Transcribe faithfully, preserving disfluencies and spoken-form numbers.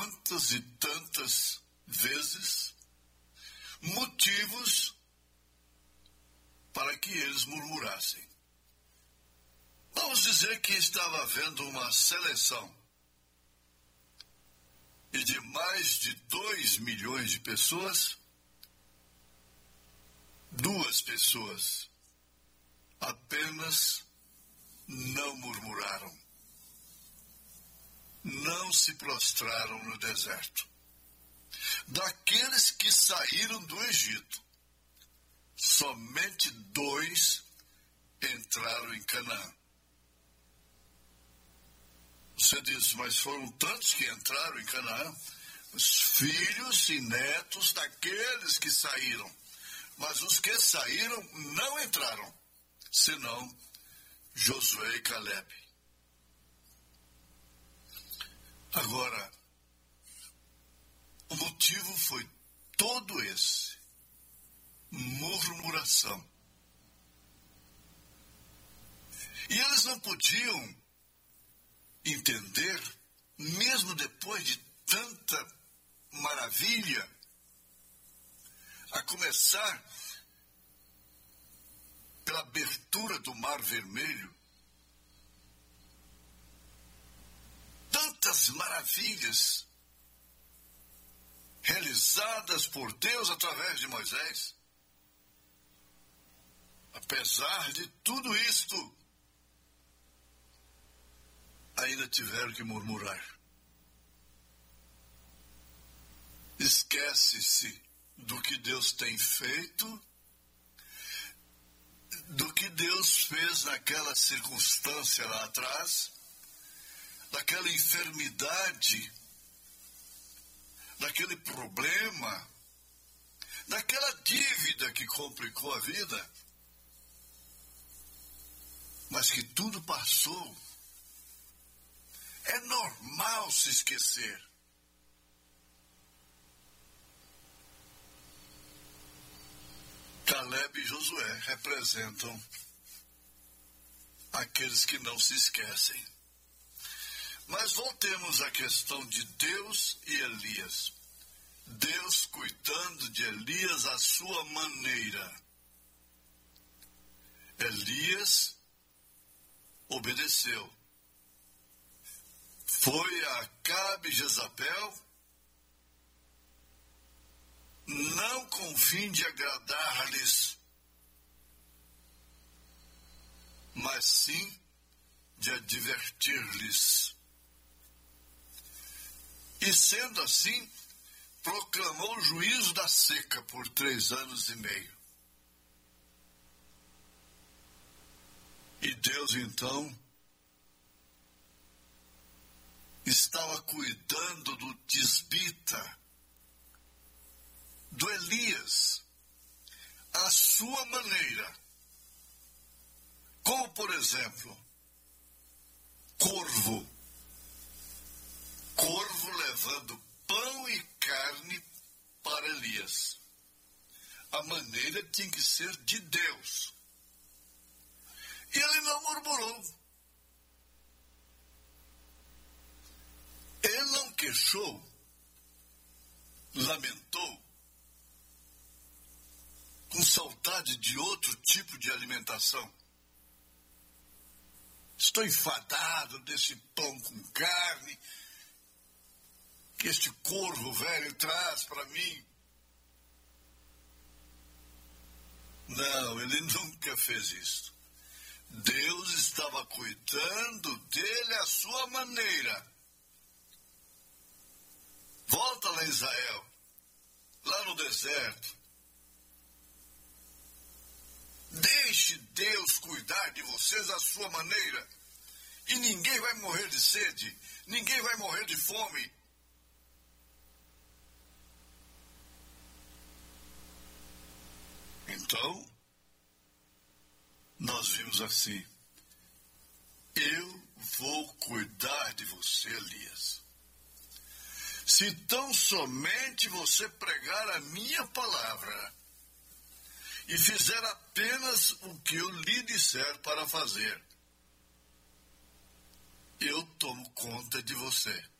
tantas e tantas vezes motivos para que eles murmurassem. Vamos dizer que estava havendo uma seleção e de mais de dois milhões de pessoas, duas pessoas apenas não murmuraram, não se prostraram no deserto. Daqueles que saíram do Egito, somente dois entraram em Canaã. Você diz, mas foram tantos que entraram em Canaã? Os filhos e netos daqueles que saíram. Mas os que saíram não entraram, senão Josué e Caleb. Agora, o motivo foi todo esse: murmuração. E eles não podiam entender, mesmo depois de tanta maravilha, a começar pela abertura do Mar Vermelho, tantas maravilhas realizadas por Deus através de Moisés. Apesar de tudo isto, ainda tiveram que murmurar. Esquece-se do que Deus tem feito, do que Deus fez naquela circunstância lá atrás, daquela enfermidade, daquele problema, daquela dívida que complicou a vida, mas que tudo passou. É normal se esquecer. Caleb e Josué representam aqueles que não se esquecem. Mas voltemos à questão de Deus e Elias. Deus cuidando de Elias à sua maneira. Elias obedeceu. Foi a Acabe e Jezabel, não com o fim de agradar-lhes, mas sim de advertir-lhes. E sendo assim, proclamou o juízo da seca por três anos e meio. E Deus, então, estava cuidando do tisbita, do Elias, à sua maneira. Como, por exemplo, corvo. Corvo levando pão e carne para Elias. A maneira tinha que ser de Deus. E ele não murmurou. Ele não queixou, lamentou, com saudade de outro tipo de alimentação. Estou enfadado desse pão com carne que este corvo velho traz para mim. Não, ele nunca fez isso. Deus estava cuidando dele à sua maneira. Volta lá em Israel, lá no deserto. Deixe Deus cuidar de vocês à sua maneira. E ninguém vai morrer de sede, ninguém vai morrer de fome. Então, nós vimos assim: eu vou cuidar de você, Elias. Se tão somente você pregar a minha palavra e fizer apenas o que eu lhe disser para fazer, eu tomo conta de você.